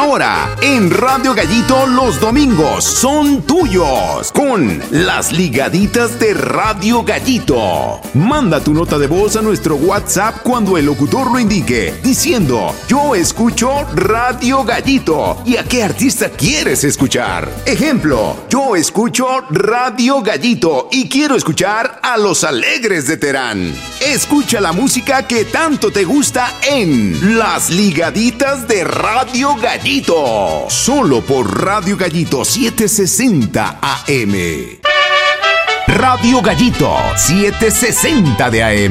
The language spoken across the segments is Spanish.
Ahora, en Radio Gallito, los domingos son tuyos con las ligaditas de Radio Gallito. Manda tu nota de voz a nuestro WhatsApp cuando el locutor lo indique, diciendo: yo escucho Radio Gallito. ¿Y a qué artista quieres escuchar? Ejemplo: yo escucho Radio Gallito y quiero escuchar a Los Alegres de Terán. Escucha la música que tanto te gusta en las ligaditas de Radio Gallito, solo por Radio Gallito 760 AM. Radio Gallito 760 de AM.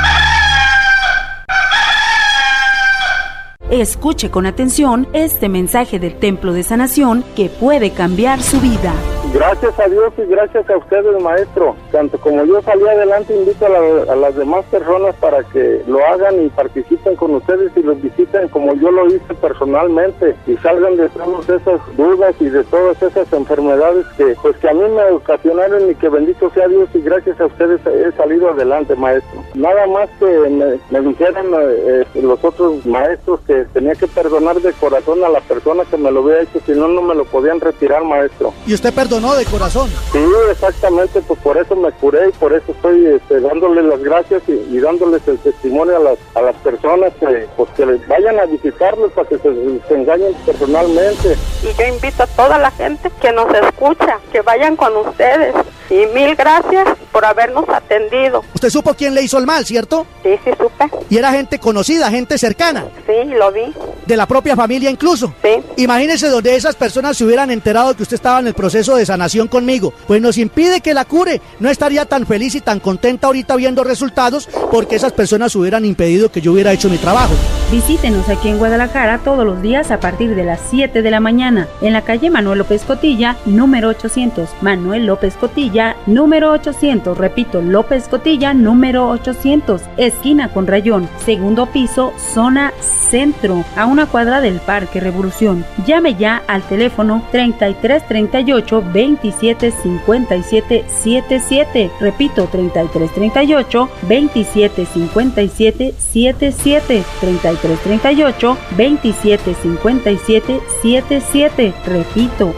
Escuche con atención este mensaje del Templo de Sanación que puede cambiar su vida. Gracias a Dios y gracias a ustedes, maestro. Tanto como yo salí adelante, invito a las demás personas para que lo hagan y participen con ustedes y los visiten como yo lo hice personalmente y salgan de todas esas dudas y de todas esas enfermedades que a mí me ocasionaron, y que bendito sea Dios y gracias a ustedes he salido adelante, maestro. Nada más que me dijeron los otros maestros que tenía que perdonar de corazón a la persona que me lo había hecho, si no, no me lo podían retirar, maestro. ¿Y usted perdonó de corazón? Sí, exactamente, pues por eso me curé y por eso estoy dándoles las gracias y dándoles el testimonio a las personas que les vayan a visitarlos para que se engañen personalmente. Y yo invito a toda la gente que nos escucha, que vayan con ustedes. Y mil gracias por habernos atendido. ¿Usted supo quién le hizo el mal, cierto? Sí, sí supe. ¿Y era gente conocida, gente cercana? Sí, lo vi. ¿De la propia familia incluso? Sí. Imagínese donde esas personas se hubieran enterado que usted estaba en el proceso de sanación conmigo. Pues nos impide que la cure. No estaría tan feliz y tan contenta ahorita viendo resultados porque esas personas hubieran impedido que yo hubiera hecho mi trabajo. Visítenos aquí en Guadalajara todos los días a partir de las 7 de la mañana en la calle Manuel López Cotilla, número 800. Manuel López Cotilla, número 800. Repito, López Cotilla, número 800. Esquina con Rayón, segundo piso, zona centro, a una cuadra del Parque Revolución. Llame ya al teléfono 3338 27 57 77. Repito, 3338 27 57 77. 3338 27 57 77. Repito,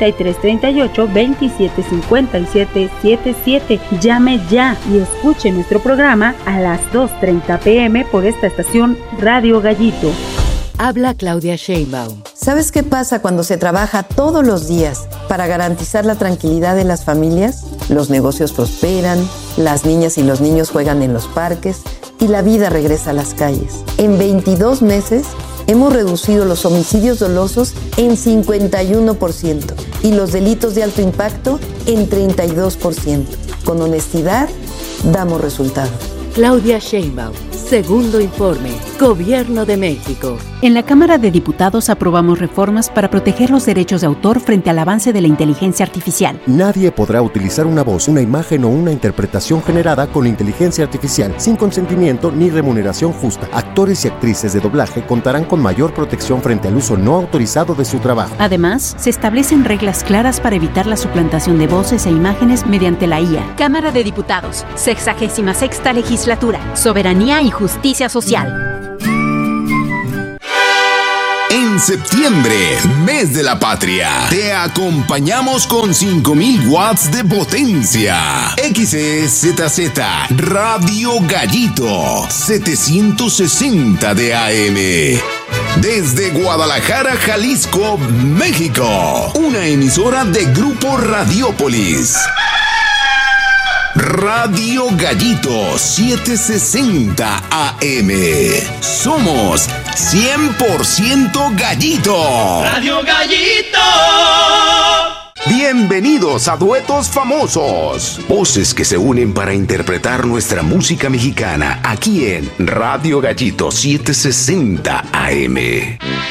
3338 27 57 77. Llame ya y escuche nuestro programa a las 2:30 p.m. por esta estación Radio Gallito. Habla Claudia Sheinbaum. ¿Sabes qué pasa cuando se trabaja todos los días para garantizar la tranquilidad de las familias? Los negocios prosperan, las niñas y los niños juegan en los parques y la vida regresa a las calles. En 22 meses hemos reducido los homicidios dolosos en 51% y los delitos de alto impacto en 32%. Con honestidad, damos resultados. Claudia Sheinbaum, segundo informe, Gobierno de México. En la Cámara de Diputados aprobamos reformas para proteger los derechos de autor frente al avance de la inteligencia artificial. Nadie podrá utilizar una voz, una imagen o una interpretación generada con inteligencia artificial sin consentimiento ni remuneración justa. Actores y actrices de doblaje contarán con mayor protección frente al uso no autorizado de su trabajo. Además, se establecen reglas claras para evitar la suplantación de voces e imágenes mediante la IA. Cámara de Diputados, 66ª Legislatura, Soberanía y Justicia Social. En septiembre, mes de la patria, te acompañamos con 5000 watts de potencia. XEZZ Radio Gallito 760 de AM. Desde Guadalajara, Jalisco, México. Una emisora de Grupo Radiópolis. Radio Gallito 760 AM. Somos 100% Gallito. Radio Gallito. Bienvenidos a Duetos Famosos. Voces que se unen para interpretar nuestra música mexicana aquí en Radio Gallito 760 AM.